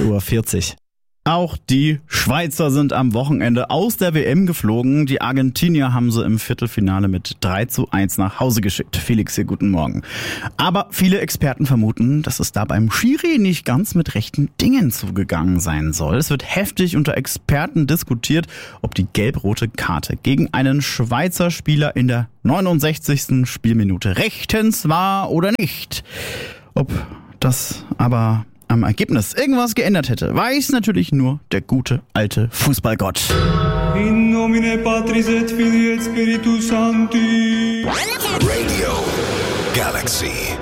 8:40 Uhr. Auch die Schweizer sind am Wochenende aus der WM geflogen. Die Argentinier haben sie im Viertelfinale mit 3:1 nach Hause geschickt. Felix, hier guten Morgen. Aber viele Experten vermuten, dass es da beim Schiri nicht ganz mit rechten Dingen zugegangen sein soll. Es wird heftig unter Experten diskutiert, ob die gelb-rote Karte gegen einen Schweizer Spieler in der 69. Spielminute rechtens war oder nicht. Ob das aber am Ergebnis irgendwas geändert hätte, weiß natürlich nur der gute alte Fußballgott. In nomine Patris et Filii et Spiritus Sancti. Radio Galaxy.